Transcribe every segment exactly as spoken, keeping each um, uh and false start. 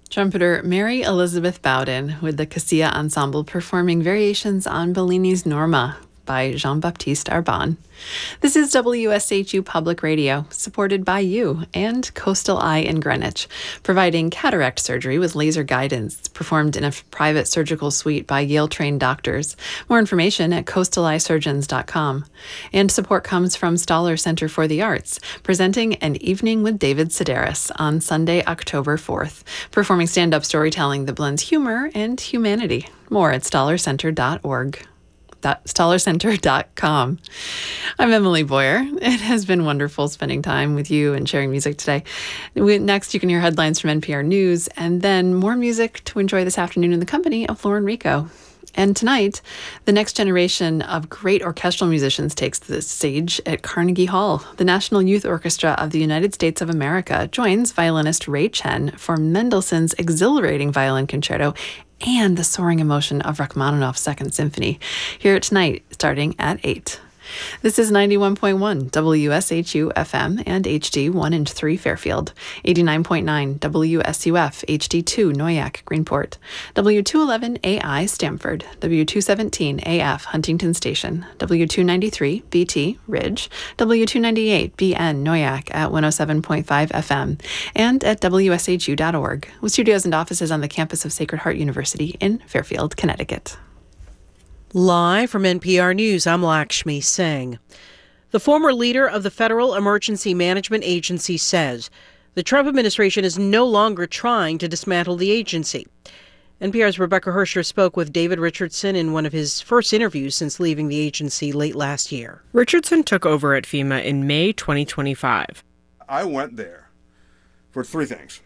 Trumpeter Mary Elizabeth Bowden with the Cassia Ensemble performing variations on Bellini's Norma by Jean-Baptiste Arbon. This is W S H U Public Radio, supported by you and Coastal Eye in Greenwich, providing cataract surgery with laser guidance performed in a private surgical suite by Yale-trained doctors. More information at coastal eye surgeons dot com. And support comes from Stoller Center for the Arts, presenting An Evening with David Sedaris on Sunday, October fourth, performing stand-up storytelling that blends humor and humanity. More at stoller center dot org. stoller center dot com. I'm Emily Boyer. It has been wonderful spending time with you and sharing music today. Next, you can hear headlines from N P R News and then more music to enjoy this afternoon in the company of Lauren Rico. And tonight, the next generation of great orchestral musicians takes the stage at Carnegie Hall. The National Youth Orchestra of the United States of America joins violinist Ray Chen for Mendelssohn's exhilarating violin concerto and the soaring emotion of Rachmaninoff's Second Symphony. Hear it tonight, starting at eight. This is ninety-one point one W S H U F M and H D one and three Fairfield, eighty-nine point nine W S U F H D two Noyac Greenport, W two eleven A I Stamford, W two seventeen A F Huntington Station, W two ninety-three B T Ridge, W two ninety-eight B N Noyac at one oh seven point five F M, and at W S H U dot org, with studios and offices on the campus of Sacred Heart University in Fairfield, Connecticut. Live from N P R News, I'm Lakshmi Singh. The former leader of the Federal Emergency Management Agency says the Trump administration is no longer trying to dismantle the agency. N P R's Rebecca Hersher spoke with David Richardson in one of his first interviews since leaving the agency late last year. Richardson took over at FEMA in May twenty twenty-five. I went there for three things.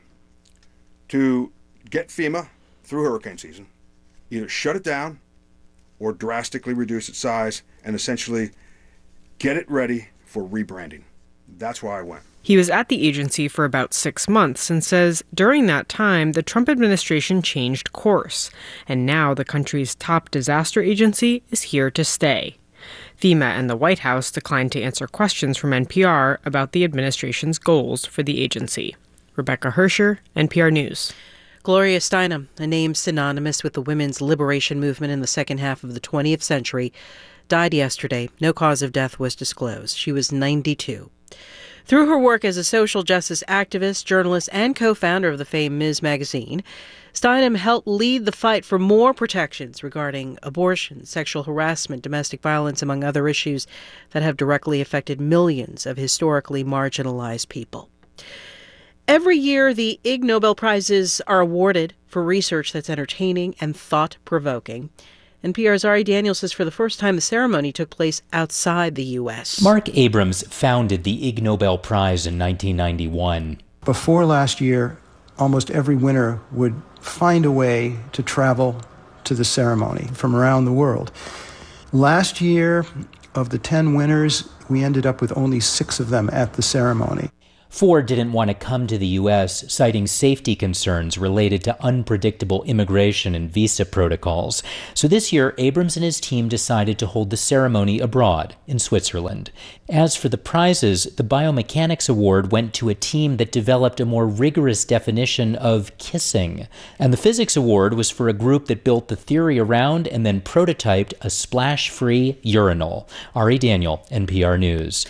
To get FEMA through hurricane season, either shut it down or drastically reduce its size and essentially get it ready for rebranding. That's why I went. He was at the agency for about six months and says during that time, the Trump administration changed course, and now the country's top disaster agency is here to stay. FEMA and the White House declined to answer questions from N P R about the administration's goals for the agency. Rebecca Hersher, N P R News. Gloria Steinem, a name synonymous with the women's liberation movement in the second half of the twentieth century, died yesterday. No cause of death was disclosed. She was ninety-two. Through her work as a social justice activist, journalist, and co-founder of the famed Miz Magazine, Steinem helped lead the fight for more protections regarding abortion, sexual harassment, domestic violence, among other issues that have directly affected millions of historically marginalized people. Every year, the Ig Nobel Prizes are awarded for research that's entertaining and thought-provoking. N P R's Ari Daniel says for the first time the ceremony took place outside the U S. Mark Abrams founded the Ig Nobel Prize in nineteen ninety-one. Before last year, almost every winner would find a way to travel to the ceremony from around the world. Last year, of the ten winners, we ended up with only six of them at the ceremony. Four didn't want to come to the U S, citing safety concerns related to unpredictable immigration and visa protocols. So this year, Abrams and his team decided to hold the ceremony abroad, in Switzerland. As for the prizes, the Biomechanics Award went to a team that developed a more rigorous definition of kissing. And the Physics Award was for a group that built the theory around and then prototyped a splash-free urinal. Ari Daniel, N P R News.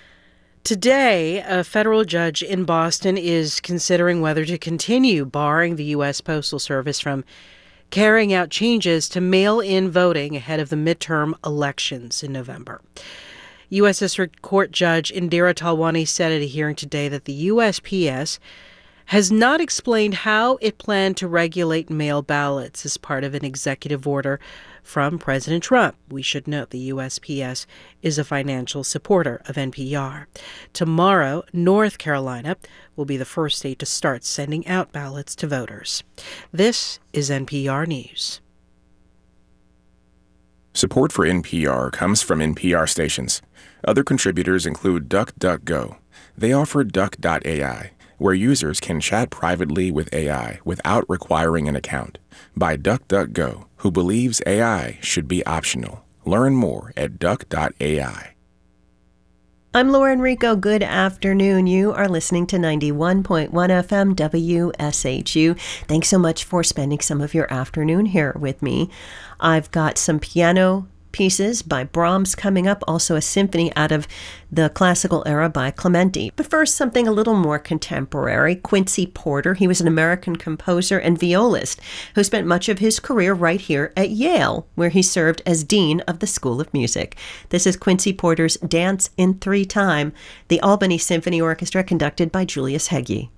Today, a federal judge in Boston is considering whether to continue barring the U S Postal Service from carrying out changes to mail-in voting ahead of the midterm elections in November. U S District Court Judge Indira Talwani said at a hearing today that the U S P S has not explained how it planned to regulate mail ballots as part of an executive order from President Trump. We should note the U S P S is a financial supporter of N P R. Tomorrow, North Carolina will be the first state to start sending out ballots to voters. This is N P R News. Support for N P R comes from N P R stations. Other contributors include DuckDuckGo. They offer Duck dot A I, where users can chat privately with A I without requiring an account. By DuckDuckGo, who believes A I should be optional. Learn more at Duck dot A I. I'm Laura Enrico. Good afternoon. You are listening to ninety-one point one F M W S H U. Thanks so much for spending some of your afternoon here with me. I've got some piano pieces by Brahms coming up, also a symphony out of the classical era by Clementi. But first, something a little more contemporary. Quincy Porter. He was an American composer and violist who spent much of his career right here at Yale, where he served as Dean of the School of Music. This is Quincy Porter's Dance in Three Time, the Albany Symphony Orchestra conducted by Julius Hegyi.